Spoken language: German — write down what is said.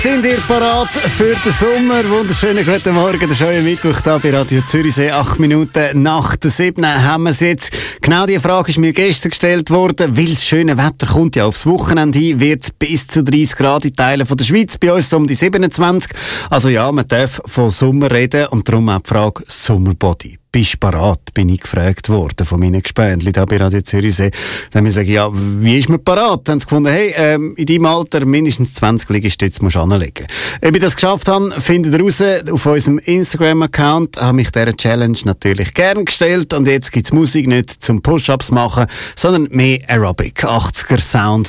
Sind ihr parat für den Sommer? Wunderschönen guten Morgen, das ist euer Mittwoch hier bei Radio Zürichsee. 8 Minuten nach der 7 haben wir es jetzt. Genau diese Frage ist mir gestern gestellt worden, weil das schöne Wetter kommt ja aufs Wochenende hin, wird bis zu 30 Grad in Teilen von der Schweiz, bei uns um die 27. Also ja, man darf von Sommer reden und darum auch die Frage Sommerbody. Bist du parat? Bin ich gefragt worden von meinen Gespendli da bei Radio Zürichsee. Dann haben wir gesagt, ja, wie ist man parat? Dann haben sie gefunden, hey, in deinem Alter mindestens 20 Liegestütze musst du anlegen. Ob ich das geschafft habe, findet ihr raus auf unserem Instagram-Account. Habe mich dieser Challenge natürlich gern gestellt und jetzt gibt's Musik nicht zum Push-Ups machen, sondern mehr Aerobic. 80er-Sound